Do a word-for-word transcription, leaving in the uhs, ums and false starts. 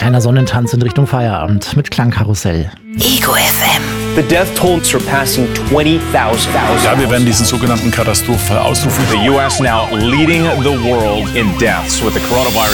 kleiner Sonnentanz in Richtung Feierabend mit Klangkarussell. Ego F M. The death toll surpassing twenty thousand. Ja, wir werden diesen sogenannten Katastrophenfall ausrufen. The U S now leading the world in deaths with the coronavirus.